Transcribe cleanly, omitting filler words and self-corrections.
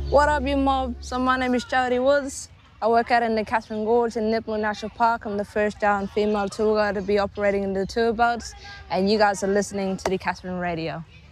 What up, you mob? So my name is Charity Woods. I work out in the Catherine Gorge in Nipmuc National Park. I'm the first down female tour guide to be operating in the tour boats, and you guys are listening to the Catherine Radio.